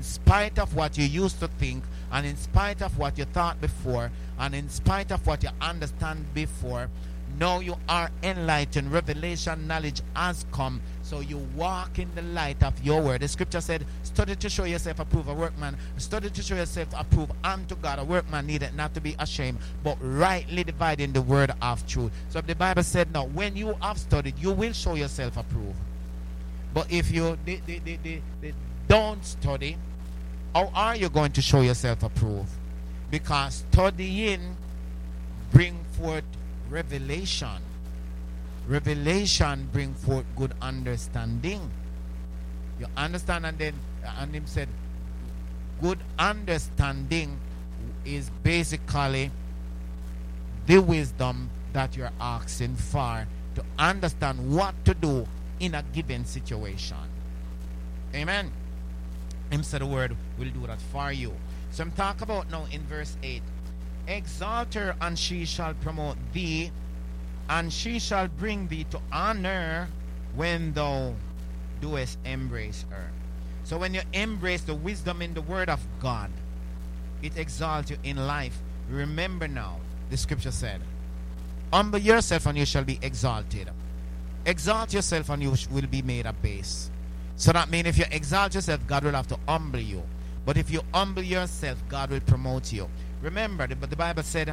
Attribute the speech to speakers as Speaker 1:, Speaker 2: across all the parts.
Speaker 1: spite of what you used to think, and in spite of what you thought before, and in spite of what you understand before, now you are enlightened. Revelation knowledge has come. So you walk in the light of your word. The scripture said, study to show yourself approved, a workman. Study to show yourself approved unto God. A workman needed not to be ashamed, but rightly dividing the word of truth. So the Bible said, now, when you have studied, you will show yourself approved. But if you don't study, how are you going to show yourself approved? Because studying bring forth revelation. Revelation bring forth good understanding. You understand? And then and him said, good understanding is basically the wisdom that you're asking for to understand what to do in a given situation. Amen. Him said the word will do that for you. So I'm talking about now in verse 8. Exalt her, and she shall promote thee, and she shall bring thee to honor when thou doest embrace her. So when you embrace the wisdom in the word of God, it exalts you in life. Remember now, the scripture said, humble yourself and you shall be exalted. Exalt yourself and you will be made a base. So that means if you exalt yourself, God will have to humble you. But if you humble yourself, God will promote you. Remember, the Bible said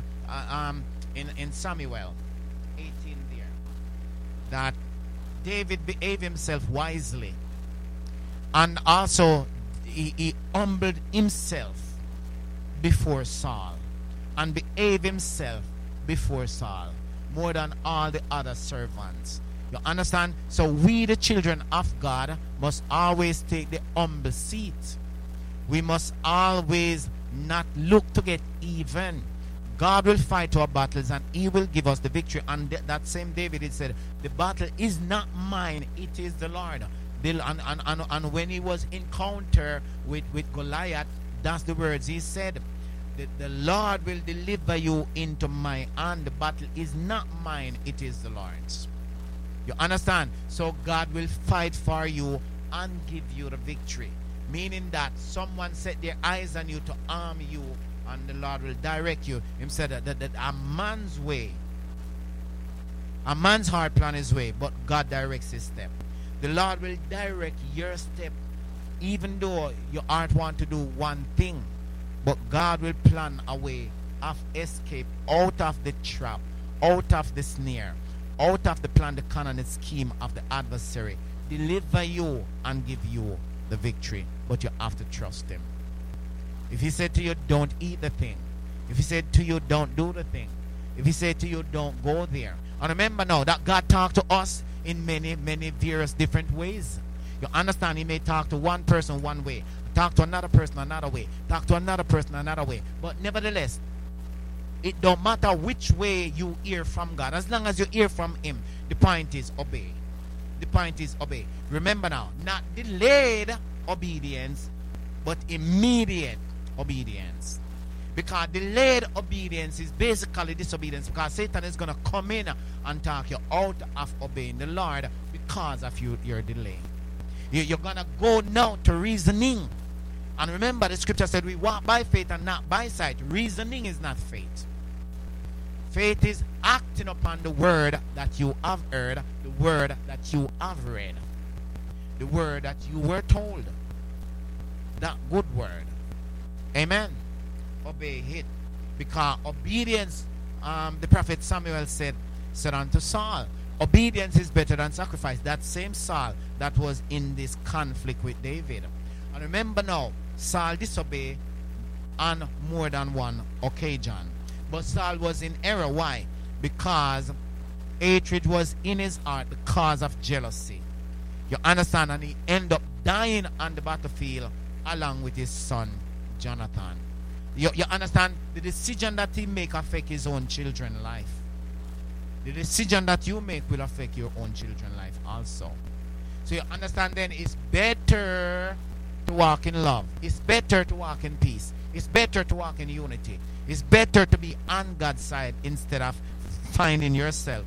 Speaker 1: in Samuel 18 there, that David behaved himself wisely. And also, he humbled himself before Saul. And behaved himself before Saul more than all the other servants. You understand? So we, the children of God, must always take the humble seat. We must always not look to get even. God will fight our battles and he will give us the victory. And that same David, he said, the battle is not mine, it is the Lord. And when he was encounter with Goliath, that's the words he said. The Lord will deliver you into my hand. The battle is not mine, it is the Lord's. You understand? So God will fight for you and give you the victory. Meaning that someone set their eyes on you to harm you, and the Lord will direct you. Him said that a man's way, a man's heart plan his way, but God directs his step. The Lord will direct your step, even though your heart want to do one thing, but God will plan a way of escape out of the trap, out of the snare, out of the plan, the con, and the scheme of the adversary. Deliver you and give you the victory, but you have to trust him. If he said to you, don't eat the thing, if he said to you, don't do the thing, if he said to you, don't go there. And remember now that God talked to us in many various different ways. You understand? He may talk to one person one way, talk to another person another way, talk to another person another way, but nevertheless, it don't matter which way you hear from God, as long as you hear from him. The point is obey. The point is obey. Remember now, not delayed obedience, but immediate obedience. Because delayed obedience is basically disobedience, because Satan is going to come in and talk you out of obeying the Lord because of your delay. You're going to go now to reasoning. And remember, the scripture said we walk by faith and not by sight. Reasoning is not faith. Faith is acting upon the word that you have heard, the word that you have read, the word that you were told. That good word. Amen. Obey it. Because obedience, the prophet Samuel said unto Saul, obedience is better than sacrifice. That same Saul that was in this conflict with David. And remember now, Saul disobeyed on more than one occasion. But Saul was in error. Why? Because hatred was in his heart because of jealousy. You understand? And he ended up dying on the battlefield along with his son Jonathan. You understand? The decision that he make affect his own children's life. The decision that you make will affect your own children's life also. So you understand then, it's better to walk in love. It's better to walk in peace. It's better to walk in unity. It's better to be on God's side instead of finding yourself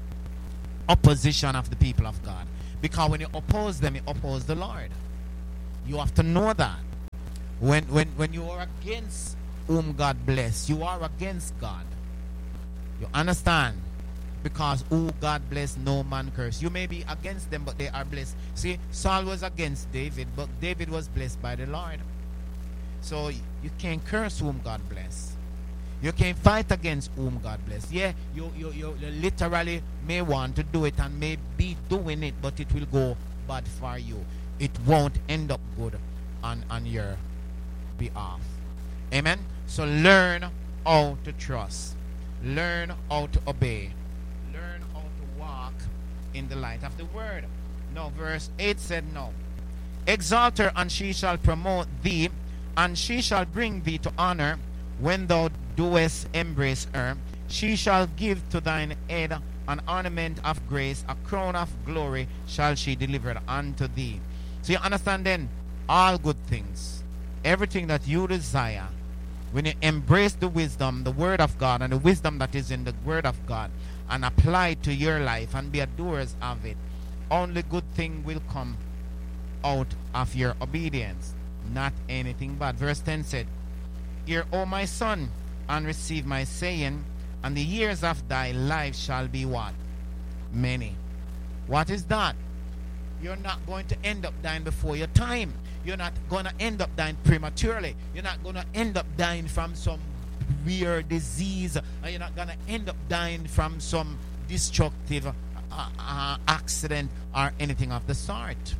Speaker 1: opposition of the people of God. Because when you oppose them, you oppose the Lord. You have to know that. When you are against whom God bless, you are against God. You understand? Because who God bless, no man curse. You may be against them, but they are blessed. See, Saul was against David, but David was blessed by the Lord. So you can't curse whom God bless. You can't fight against whom God bless. Yeah, you literally may want to do it and may be doing it, but it will go bad for you. It won't end up good on your behalf. Amen. So learn how to trust. Learn how to obey. Learn how to walk in the light of the word. No, verse 8 said, no. Exalt her, and she shall promote thee, and she shall bring thee to honor. When thou doest embrace her, she shall give to thine head an ornament of grace, a crown of glory shall she deliver unto thee. So you understand then, all good things, everything that you desire, when you embrace the wisdom, the word of God, and the wisdom that is in the word of God, and apply it to your life and be adorers of it, only good thing will come out of your obedience, not anything bad. Verse 10 said, Hear, O my son, and receive my saying, and the years of thy life shall be what? Many. What is that? You're not going to end up dying before your time. You're not going to end up dying prematurely. You're not going to end up dying from some weird disease. And you're not going to end up dying from some destructive accident or anything of the sort.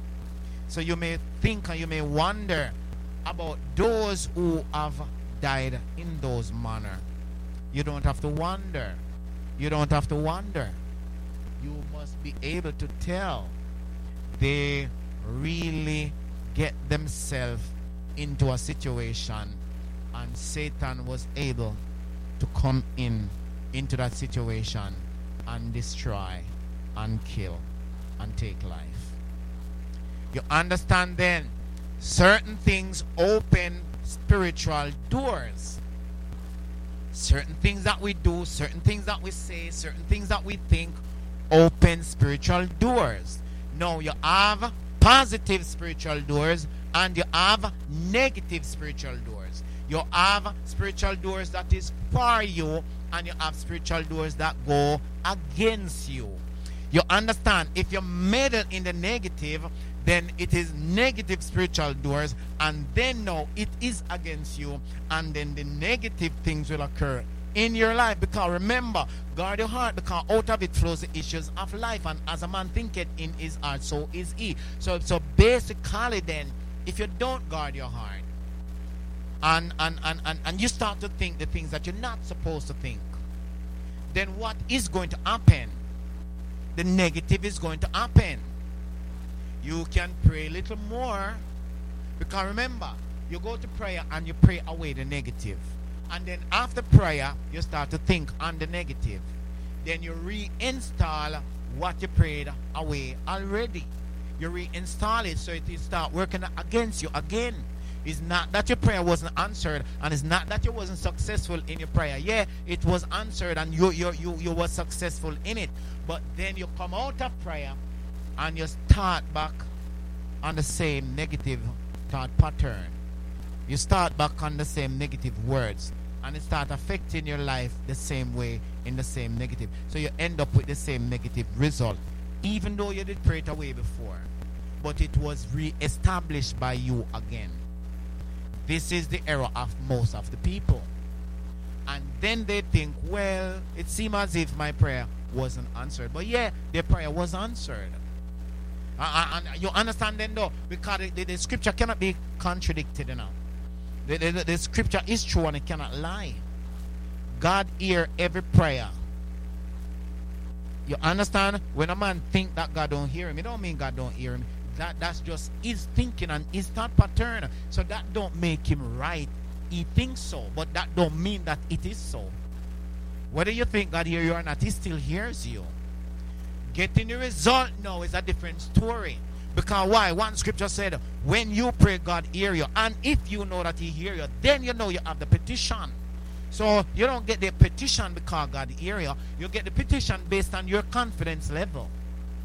Speaker 1: So you may think and you may wonder about those who have died in those manner. You don't have to wonder. You don't have to wonder. You must be able to tell. They really get themselves into a situation, and Satan was able to come into that situation and destroy and kill and take life. You understand then? Certain things open spiritual doors. Certain things that we do, certain things that we say, certain things that we think open spiritual doors. Now you have positive spiritual doors and you have negative spiritual doors. You have spiritual doors that is for you, and you have spiritual doors that go against you. You understand? If you meddle in the negative, then it is negative spiritual doors, and then now it is against you, and then the negative things will occur in your life. Because remember, guard your heart, because out of it flows the issues of life, and as a man thinketh in his heart, so is he. So basically then, if you don't guard your heart, and you start to think the things that you're not supposed to think, then what is going to happen? The negative is going to happen. You can pray a little more, because remember, you go to prayer and you pray away the negative, and then after prayer you start to think on the negative. Then you reinstall what you prayed away already. You reinstall it, so it will start working against you again. It's not that your prayer wasn't answered, and it's not that you wasn't successful in your prayer. Yeah, it was answered and you were successful in it, but then you come out of prayer and you start back on the same negative thought pattern. You start back on the same negative words, and it starts affecting your life the same way, in the same negative. So you end up with the same negative result, even though you did pray it away before, but it was re-established by you again. This is the error of most of the people. And then they think, well, it seems as if my prayer wasn't answered. But yeah, their prayer was answered. And you understand then though, because the scripture cannot be contradicted, you know. The scripture is true and it cannot lie. God hear every prayer. You understand? When a man think that God don't hear him, it don't mean God don't hear him. That's just his thinking and his thought pattern. So that don't make him right. He thinks so, but that don't mean that it is so. Whether you think God hears you or not, he still hears you. Getting the result now is a different story. Because why? One scripture said, when you pray, God hear you. And if you know that he hear you, then you know you have the petition. So you don't get the petition because God hear you. You get the petition based on your confidence level.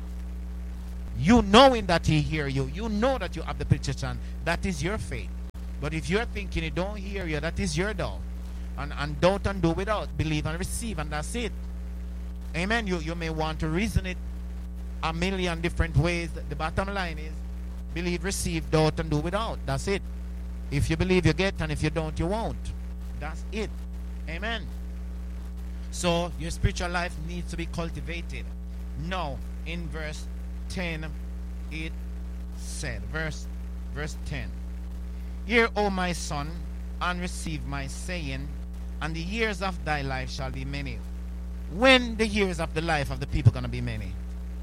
Speaker 1: You knowing that he hear you. You know that you have the petition. That is your faith. But if you're thinking it don't hear you, that is your doubt. And doubt and do without. Believe and receive, and that's it. Amen. You may want to reason it a million different ways. The bottom line is believe, receive, doubt, and do without. That's it. If you believe, you get, and if you don't, you won't. That's it. Amen. So your spiritual life needs to be cultivated. Now, in verse 10, it said, verse 10, Hear, O my son, and receive my saying, and the years of thy life shall be many. When the years of the life of the people going to be many?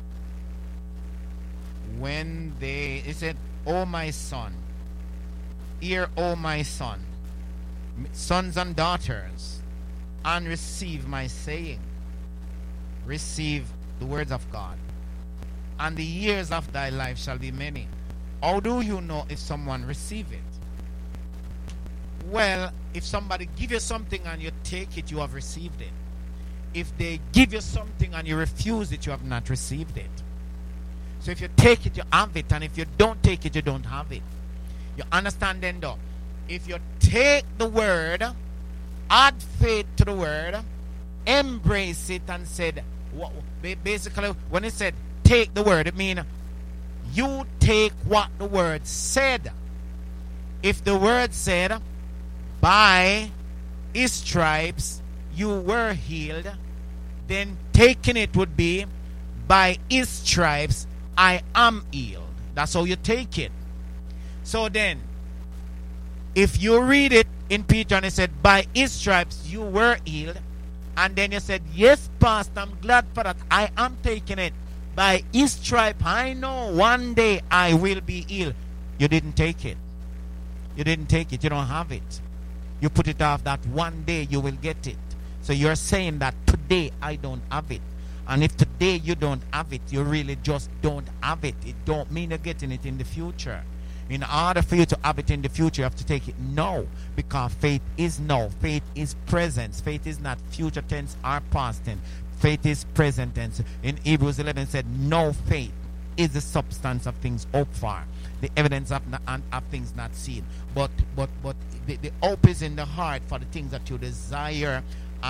Speaker 1: When it said, O my son, hear, O my son, sons and daughters, and receive my saying. Receive the words of God. And the years of thy life shall be many. How do you know if someone receive it? Well, if somebody give you something and you take it, you have received it. If they give you something and you refuse it, you have not received it. So if you take it, you have it. And if you don't take it, you don't have it. You understand then though? If you take the word, add faith to the word, embrace it, and said, basically when it said take the word, it means you take what the word said. If the word said, by his stripes you were healed, then taking it would be, by his stripes I am healed. That's how you take it. So then, if you read it in Peter and it said, by his stripes you were healed, and then you said, yes, Pastor, I'm glad for that. I am taking it. By his stripe, I know one day I will be healed. You didn't take it. You didn't take it. You don't have it. You put it off that one day you will get it. So you're saying that today I don't have it. And if today you don't have it, you really just don't have it. It don't mean you're getting it in the future. In order for you to have it in the future, you have to take it now. Because faith is now. Faith is present. Faith is not future tense or past tense. Faith is present tense. In Hebrews 11 said, no, faith is the substance of things hoped for, the evidence of things not seen. But the hope is in the heart for the things that you desire,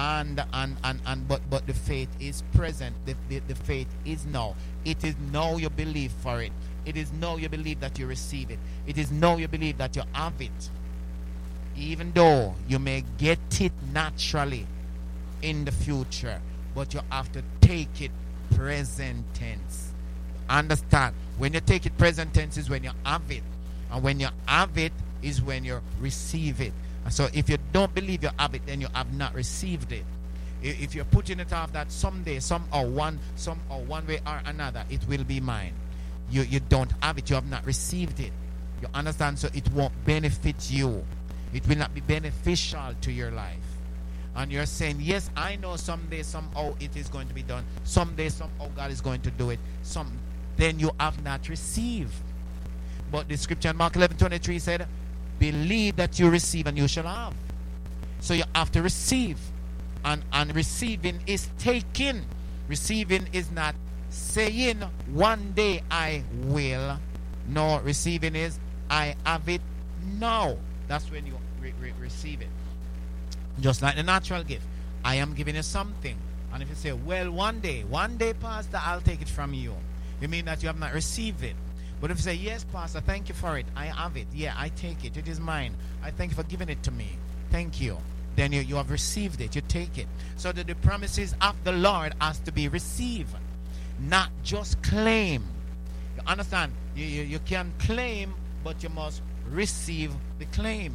Speaker 1: but the faith is present. The faith is now. It is now you believe for it. It is now you believe that you receive it. It is now you believe that you have it. Even though you may get it naturally in the future, but you have to take it present tense. Understand? When you take it present tense is when you have it. And when you have it is when you receive it. And so if you don't believe you have it, then you have not received it. If you're putting it off that someday, somehow, one way or another, it will be mine. You don't have it. You have not received it. You understand? So it won't benefit you. It will not be beneficial to your life. And you're saying, yes, I know someday, somehow it is going to be done. Someday, somehow God is going to do it. Then you have not received. But the scripture in Mark 11:23 said, believe that you receive and you shall have. So you have to receive. And receiving is taking. Receiving is not saying, one day I will. No, receiving is, I have it now. That's when you receive it. Just like the natural gift. I am giving you something. And if you say, well, one day, Pastor, I'll take it from you. You mean that you have not received it. But if you say, yes, Pastor, thank you for it. I have it. Yeah, I take it. It is mine. I thank you for giving it to me. Thank you. Then you have received it. You take it. So that the promises of the Lord has to be received. Not just claim. You understand? You can claim, but you must receive the claim.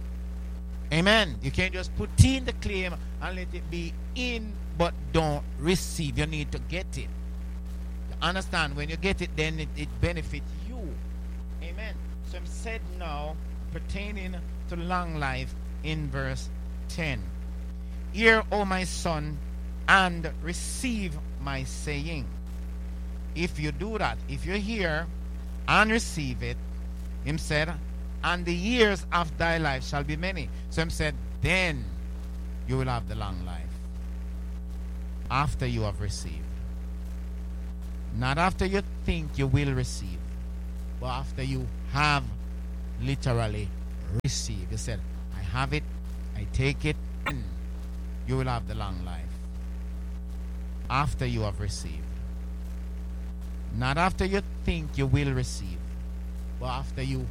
Speaker 1: Amen. You can't just put in the claim and let it be in, but don't receive. You need to get it. You understand? When you get it, then it benefits you. Amen. So I'm said now, pertaining to long life in verse 10. Hear, O my son, and receive my saying. If you do that, if you hear and receive it, him said, and the years of thy life shall be many. So him said, then you will have the long life. After you have received. Not after you think you will receive, but after you have literally receive. You said, I have it, I take it, and you will have the long life. After you have received. Not after you think you will receive, but after you